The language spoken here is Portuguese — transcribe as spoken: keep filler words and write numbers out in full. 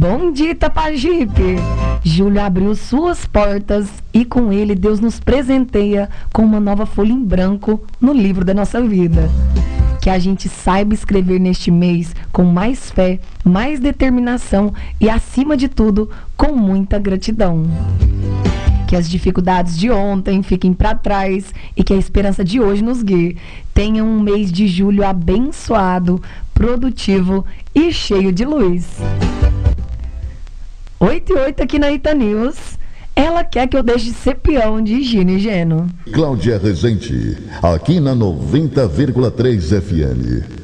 Bom dia, Itapajipe! Julho abriu suas portas e com ele Deus nos presenteia com uma nova folha em branco no livro da nossa vida. Que a gente saiba escrever neste mês com mais fé, mais determinação e, acima de tudo, com muita gratidão. Que as dificuldades de ontem fiquem para trás e que a esperança de hoje nos guie. Tenha um mês de julho abençoado, produtivo e cheio de luz. oito e oito aqui na Ita News. Ela quer que eu deixe de ser peão de Gino e Geno. Cláudia Rezende, aqui na noventa vírgula três F M.